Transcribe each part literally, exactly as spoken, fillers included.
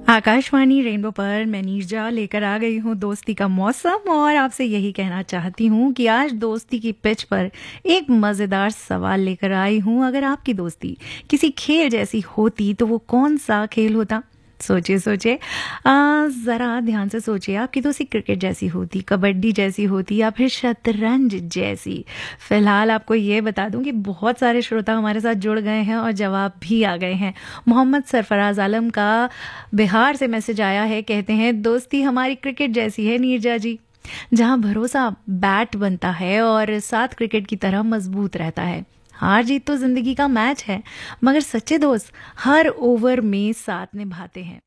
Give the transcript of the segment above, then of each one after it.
Akashvani rainbow पर मैं नीरजा लेकर आ गई हूँ दोस्ती का मौसम और आपसे यही कहना चाहती हूँ कि आज दोस्ती की पिच पर एक मज़ेदार सवाल लेकर आई हूँ। अगर आपकी दोस्ती किसी खेल जैसी होती तो वो कौन सा खेल होता? सोचिए सोचिए, आ, ज़रा ध्यान से सोचिए। आपकी दोस्ती क्रिकेट जैसी होती, कबड्डी जैसी होती या फिर शतरंज जैसी? फिलहाल आपको ये बता दूं कि बहुत सारे श्रोता हमारे साथ जुड़ गए हैं और जवाब भी आ गए हैं। मोहम्मद सरफराज आलम का बिहार से मैसेज आया है, कहते हैं दोस्ती हमारी क्रिकेट जैसी है नीरजा जी, जहां भरोसा बैट बनता है और साथ क्रिकेट की तरह मजबूत रहता है। हार जीत तो जिंदगी का मैच है, मगर सच्चे दोस्त हर ओवर में साथ निभाते हैं।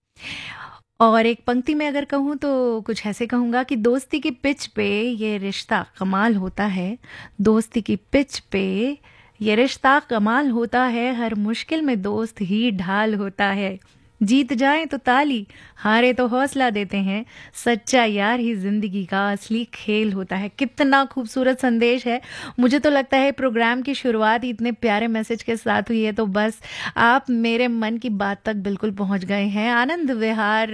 और एक पंक्ति में अगर कहूँ तो कुछ ऐसे कहूँगा कि दोस्ती की पिच पे ये रिश्ता कमाल होता है। दोस्ती की पिच पे ये रिश्ता कमाल होता है, हर मुश्किल में दोस्त ही ढाल होता है। जीत जाए तो ताली, हारे तो हौसला देते हैं, सच्चा यार ही जिंदगी का असली खेल होता है। कितना खूबसूरत संदेश है। मुझे तो लगता है प्रोग्राम की शुरुआत ही इतने प्यारे मैसेज के साथ हुई है, तो बस आप मेरे मन की बात तक बिल्कुल पहुंच गए हैं। आनंद विहार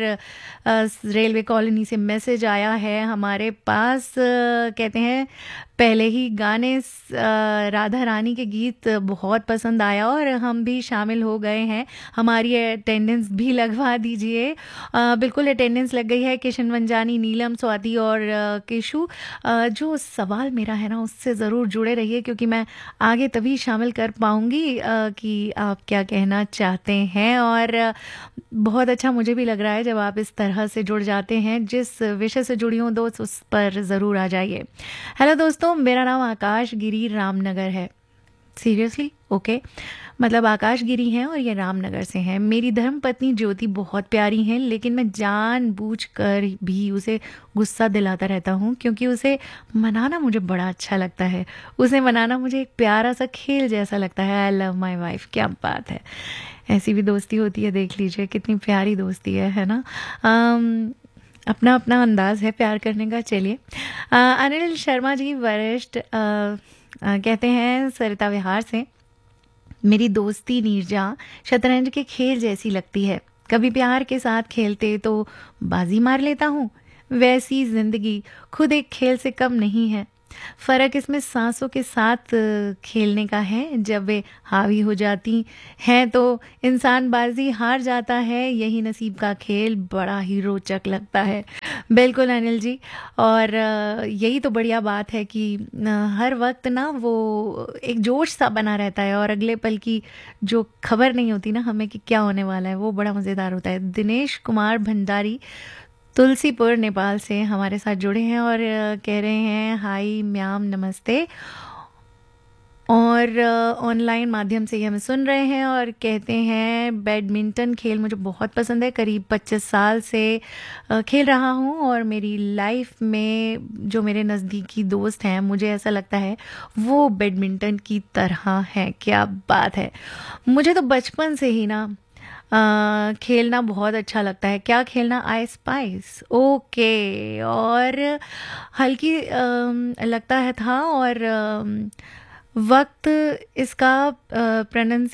रेलवे कॉलोनी से मैसेज आया है हमारे पास, कहते हैं पहले ही गाने राधा रानी के गीत बहुत पसंद आया और हम भी शामिल हो गए हैं। हमारी अटेंडेंस भी लगवा दीजिए। बिल्कुल अटेंडेंस लग गई है। किशन वंजानी, नीलम, स्वाति और केशु। जो सवाल मेरा है ना, उससे ज़रूर जुड़े रहिए, क्योंकि मैं आगे तभी शामिल कर पाऊंगी कि आप क्या कहना चाहते हैं। और बहुत अच्छा मुझे भी लग रहा है जब आप इस तरह से जुड़ जाते हैं। जिस विषय से जुड़ी हूँ दोस्त, उस पर ज़रूर आ जाइए। हेलो दोस्तों, मेरा नाम आकाश गिरी रामनगर है। सीरियसली? ओके, मतलब आकाश गिरी हैं और ये रामनगर से हैं। मेरी धर्म पत्नी ज्योति बहुत प्यारी हैं, लेकिन मैं जानबूझकर भी उसे गुस्सा दिलाता रहता हूँ, क्योंकि उसे मनाना मुझे बड़ा अच्छा लगता है। उसे मनाना मुझे एक प्यारा सा खेल जैसा लगता है। I love my wife. क्या बात है, ऐसी भी दोस्ती होती है। देख लीजिए कितनी प्यारी दोस्ती है, है ना। आम, अपना अपना अंदाज है प्यार करने का। चलिए, अनिल शर्मा जी वरिष्ठ कहते हैं सरिता विहार से, मेरी दोस्ती नीरजा शतरंज के खेल जैसी लगती है। कभी प्यार के साथ खेलते तो बाजी मार लेता हूँ, वैसी जिंदगी खुद एक खेल से कम नहीं है। फ़र्क इसमें सांसों के साथ खेलने का है। जब वे हावी हो जाती हैं तो इंसान बाजी हार जाता है। यही नसीब का खेल बड़ा ही रोचक लगता है। बिल्कुल अनिल जी, और यही तो बढ़िया बात है कि हर वक्त ना वो एक जोश सा बना रहता है, और अगले पल की जो खबर नहीं होती ना हमें कि क्या होने वाला है, वो बड़ा मज़ेदार होता है। दिनेश कुमार भंडारी तुलसीपुर नेपाल से हमारे साथ जुड़े हैं और कह रहे हैं हाय म्याम, नमस्ते। और ऑनलाइन माध्यम से ही हमें सुन रहे हैं और कहते हैं बैडमिंटन खेल मुझे बहुत पसंद है। करीब पच्चीस साल से खेल रहा हूँ और मेरी लाइफ में जो मेरे नज़दीकी दोस्त हैं, मुझे ऐसा लगता है वो बैडमिंटन की तरह है। क्या बात है। मुझे तो बचपन से ही ना आ, खेलना बहुत अच्छा लगता है। क्या खेलना? आई स्पाइस। ओके, और हल्की आ, लगता है था, और आ, वक्त इसका प्रोनाउंस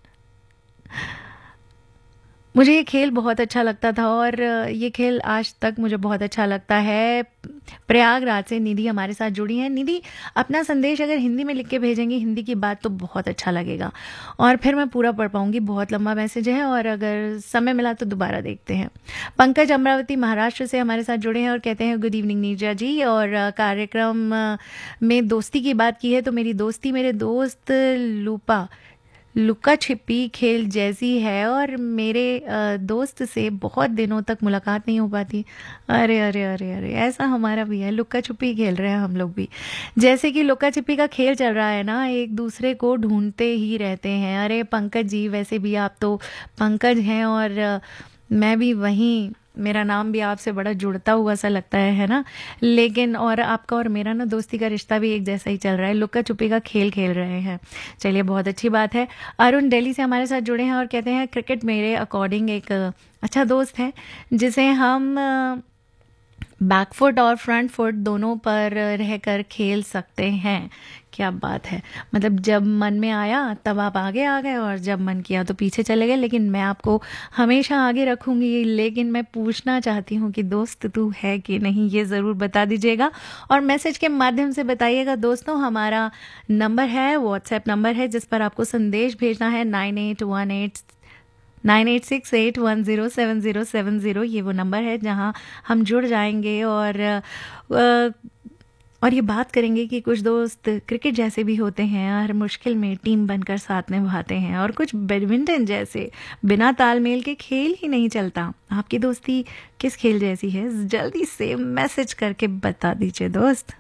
मुझे ये खेल बहुत अच्छा लगता था और ये खेल आज तक मुझे बहुत अच्छा लगता है। प्रयागराज से निधि हमारे साथ जुड़ी हैं। निधि, अपना संदेश अगर हिंदी में लिख के भेजेंगी, हिंदी की बात, तो बहुत अच्छा लगेगा और फिर मैं पूरा पढ़ पाऊंगी। बहुत लंबा मैसेज है और अगर समय मिला तो दोबारा देखते हैं। पंकज अमरावती महाराष्ट्र से हमारे साथ जुड़े हैं और कहते हैं गुड इवनिंग नीरजा जी, और कार्यक्रम में दोस्ती की बात की है तो मेरी दोस्ती मेरे दोस्त लूपा लुका छिपी खेल जैसी है और मेरे दोस्त से बहुत दिनों तक मुलाकात नहीं हो पाती। अरे अरे अरे अरे, ऐसा हमारा भी है। लुका छुपी खेल रहे हैं हम लोग भी। जैसे कि लुका छिपी का खेल चल रहा है ना, एक दूसरे को ढूंढते ही रहते हैं। अरे पंकज जी, वैसे भी आप तो पंकज हैं और मैं भी वहीं, मेरा नाम भी आपसे बड़ा जुड़ता हुआ सा लगता है है ना। लेकिन और आपका और मेरा ना दोस्ती का रिश्ता भी एक जैसा ही चल रहा है। लुक्का छुपी का खेल खेल रहे हैं। चलिए, बहुत अच्छी बात है। अरुण दिल्ली से हमारे साथ जुड़े हैं और कहते हैं क्रिकेट मेरे अकॉर्डिंग एक अच्छा दोस्त है जिसे हम बैक फुट और फ्रंट फुट दोनों पर रहकर खेल सकते हैं। क्या बात है, मतलब जब मन में आया तब आप आगे आ गए और जब मन किया तो पीछे चले गए। लेकिन मैं आपको हमेशा आगे रखूंगी, लेकिन मैं पूछना चाहती हूँ कि दोस्त तू है कि नहीं, ये ज़रूर बता दीजिएगा और मैसेज के माध्यम से बताइएगा। दोस्तों, हमारा नंबर है, व्हाट्सएप नंबर है जिस पर आपको संदेश भेजना है nine eight one eight nine eight six eight one zero seven zero seven zero. ये वो नंबर है जहां हम जुड़ जाएंगे और और ये बात करेंगे कि कुछ दोस्त क्रिकेट जैसे भी होते हैं, हर मुश्किल में टीम बनकर साथ निभाते हैं, और कुछ बैडमिंटन जैसे बिना तालमेल के खेल ही नहीं चलता। आपकी दोस्ती किस खेल जैसी है? जल्दी से मैसेज करके बता दीजिए दोस्त।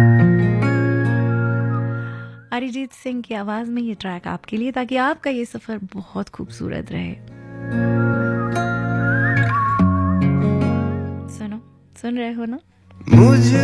अरिजीत सिंह की आवाज में ये ट्रैक आपके लिए, ताकि आपका ये सफर बहुत खूबसूरत रहे। सुनो, सुन रहे हो ना? मुझे